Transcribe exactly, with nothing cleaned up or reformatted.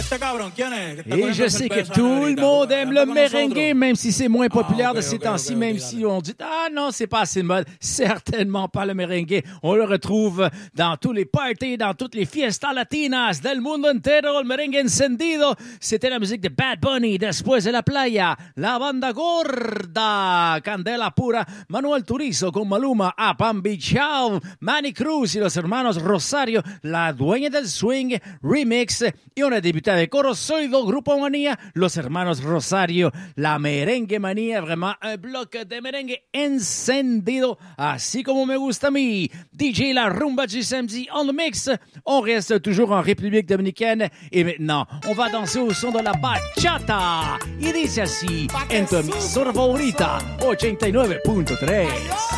Et je sais que tout le monde aime le merengue, même si c'est moins populaire de ces temps-ci, même si on dit « Ah non, c'est pas assez de mode ». Certainement pas le merengue. On le retrouve dans tous les parties, dans toutes les fiestas latinas del mundo entero. Le merengue encendido. C'était la musique de Bad Bunny, Después de la Playa, La Banda Gorda, Candela Pura, Manuel Turizo con Maluma, A Bambi Ciao, Manny Cruz y los hermanos Rosario, La Dueña del Swing, Remix. Y on a débuté avec Oro Sólido, Grupo Manía, los hermanos Rosario, La Merengue Manía, vraiment un bloc de merengue encendido, así como me gusta a mí. D J La Rumba du samedi on the mix. On reste toujours en République dominicaine et maintenant, on va danser au son de la bachata. Y dice así, en tu emisora favorita, ochenta y nueve punto tres.